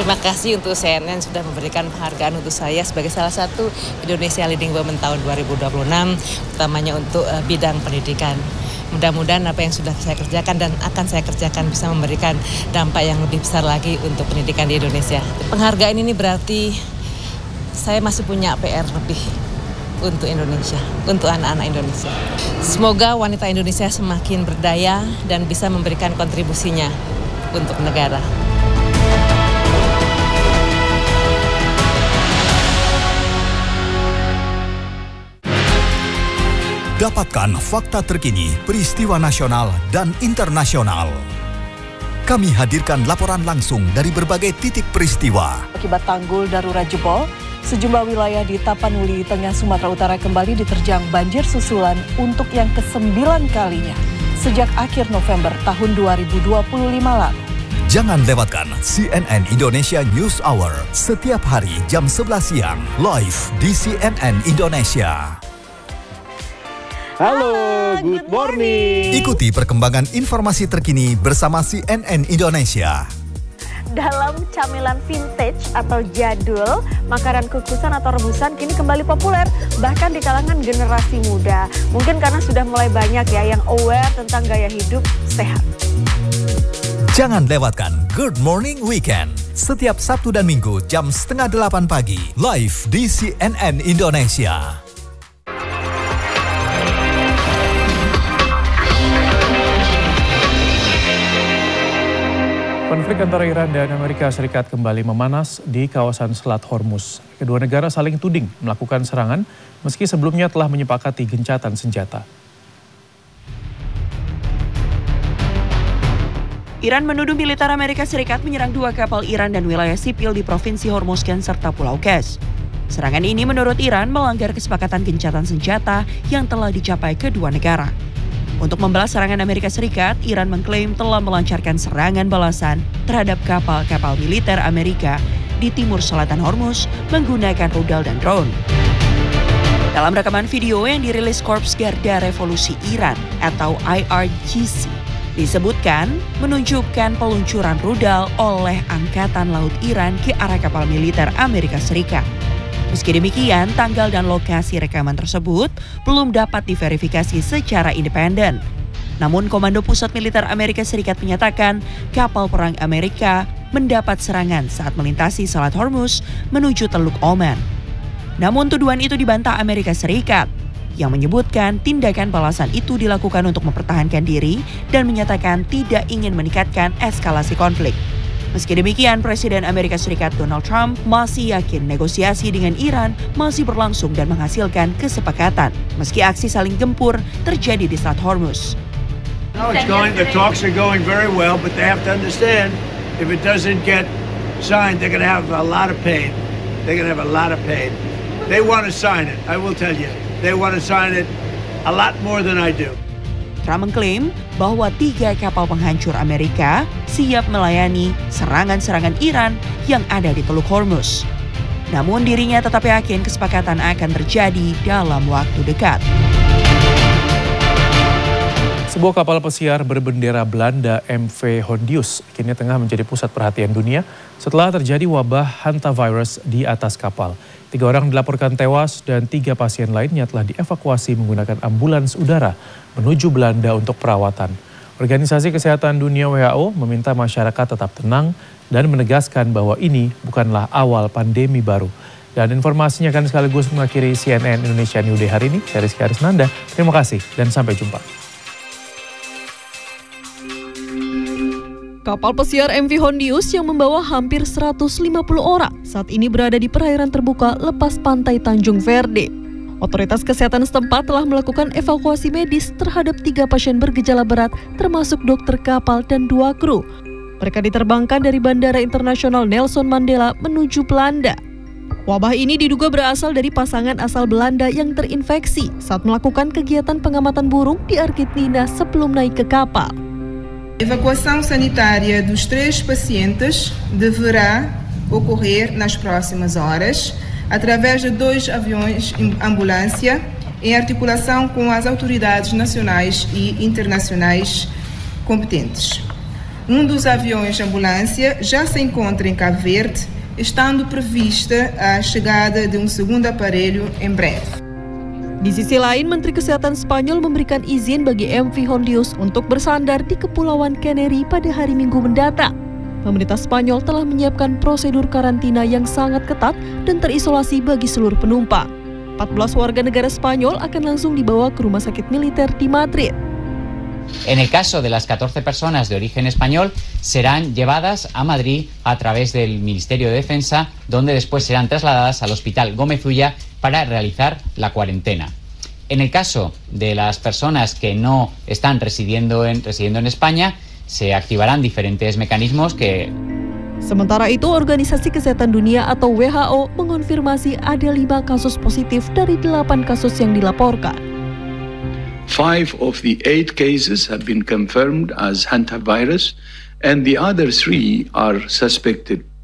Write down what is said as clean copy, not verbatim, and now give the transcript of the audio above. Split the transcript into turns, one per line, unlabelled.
Terima kasih untuk CNN sudah memberikan penghargaan untuk saya sebagai salah satu Indonesia Leading Women tahun 2026, utamanya untuk bidang pendidikan. Mudah-mudahan apa yang sudah saya kerjakan dan akan saya kerjakan bisa memberikan dampak yang lebih besar lagi untuk pendidikan di Indonesia. Penghargaan ini berarti saya masih punya PR lebih untuk Indonesia, untuk anak-anak Indonesia. Semoga wanita Indonesia semakin berdaya dan bisa memberikan kontribusinya untuk negara.
Dapatkan fakta terkini, peristiwa nasional dan internasional. Kami hadirkan laporan langsung dari berbagai titik peristiwa.
Akibat tanggul darurat jebol, sejumlah wilayah di Tapanuli, Tengah Sumatera Utara kembali diterjang banjir susulan untuk yang ke-9 kalinya sejak akhir November tahun 2025 lalu.
Jangan lewatkan CNN Indonesia News Hour setiap hari jam 11 siang live di CNN Indonesia.
Halo, good morning.
Ikuti perkembangan informasi terkini bersama CNN Indonesia.
Dalam camilan vintage atau jadul, makanan kukusan atau rebusan kini kembali populer bahkan di kalangan generasi muda. Mungkin karena sudah mulai banyak ya yang aware tentang gaya hidup sehat.
Jangan lewatkan Good Morning Weekend setiap Sabtu dan Minggu jam 7:30 pagi live di CNN Indonesia.
Konflik antara Iran dan Amerika Serikat kembali memanas di kawasan Selat Hormuz. Kedua negara saling tuding melakukan serangan meski sebelumnya telah menyepakati gencatan senjata.
Iran menuduh militer Amerika Serikat menyerang 2 kapal Iran dan wilayah sipil di Provinsi Hormuzgan serta Pulau Kes. Serangan ini menurut Iran melanggar kesepakatan gencatan senjata yang telah dicapai kedua negara. Untuk membalas serangan Amerika Serikat, Iran mengklaim telah melancarkan serangan balasan terhadap kapal-kapal militer Amerika di timur selatan Hormuz menggunakan rudal dan drone. Dalam rekaman video yang dirilis Korps Garda Revolusi Iran atau IRGC, disebutkan menunjukkan peluncuran rudal oleh Angkatan Laut Iran ke arah kapal militer Amerika Serikat. Meski demikian, tanggal dan lokasi rekaman tersebut belum dapat diverifikasi secara independen. Namun, Komando Pusat Militer Amerika Serikat menyatakan kapal perang Amerika mendapat serangan saat melintasi Selat Hormuz menuju Teluk Oman. Namun, tuduhan itu dibantah Amerika Serikat yang menyebutkan tindakan balasan itu dilakukan untuk mempertahankan diri dan menyatakan tidak ingin meningkatkan eskalasi konflik. Meski demikian, Presiden Amerika Serikat Donald Trump masih yakin negosiasi dengan Iran masih berlangsung dan menghasilkan kesepakatan, meski aksi saling gempur terjadi di Selat Hormuz.
The talks are going very well, but they have to understand if it doesn't get signed, they're going to have a lot of pain. They're going to have a lot of pain. They want to sign it, I will tell you. They want to sign it a lot more than I do.
Trump mengklaim bahwa 3 kapal penghancur Amerika siap melayani serangan-serangan Iran yang ada di Teluk Hormuz. Namun dirinya tetap yakin kesepakatan akan terjadi dalam waktu dekat.
Sebuah kapal pesiar berbendera Belanda MV Hondius kini tengah menjadi pusat perhatian dunia setelah terjadi wabah hantavirus di atas kapal. 3 orang dilaporkan tewas dan 3 pasien lainnya telah dievakuasi menggunakan ambulans udara menuju Belanda untuk perawatan. Organisasi Kesehatan Dunia WHO meminta masyarakat tetap tenang dan menegaskan bahwa ini bukanlah awal pandemi baru. Dan informasinya akan sekaligus mengakhiri CNN Indonesia New Day hari ini. Saya Rizky Arisnanda, terima kasih dan sampai jumpa.
Kapal pesiar MV Hondius yang membawa hampir 150 orang saat ini berada di perairan terbuka lepas pantai Tanjung Verde. Otoritas kesehatan setempat telah melakukan evakuasi medis terhadap 3 pasien bergejala berat termasuk dokter kapal dan 2 kru. Mereka diterbangkan dari Bandara Internasional Nelson Mandela menuju Belanda. Wabah ini diduga berasal dari pasangan asal Belanda yang terinfeksi saat melakukan kegiatan pengamatan burung di Argentina sebelum naik ke kapal.
Evacuação sanitária dos 3 pacientes deverá ocorrer nas próximas horas através de 2 aviões ambulância em articulação com as autoridades nacionais e internacionais competentes. Dos aviões ambulância já se encontra em Cabo Verde, estando prevista a chegada de segundo aparelho em breve.
Di sisi lain, Menteri Kesehatan Spanyol memberikan izin bagi MV Hondius untuk bersandar di Kepulauan Canary pada hari Minggu mendatang. Pemerintah Spanyol telah menyiapkan prosedur karantina yang sangat ketat dan terisolasi bagi seluruh penumpang. 14 warga negara Spanyol akan langsung dibawa ke rumah sakit militer di Madrid.
En el caso de las 14 personas de origen español, serán llevadas a Madrid a través del Ministerio de Defensa, donde después serán trasladadas al Hospital Gómez Ulla para realizar la cuarentena. En el caso de las personas que no están residiendo en España, se activarán diferentes mecanismos que...
Sementara itu, Organisasi Kesehatan Dunia atau WHO mengonfirmasi ada 5 kasus positif dari 8 kasus yang dilaporkan.
5 of the 8 cases have been confirmed as hantavirus, and the other 3 are suspected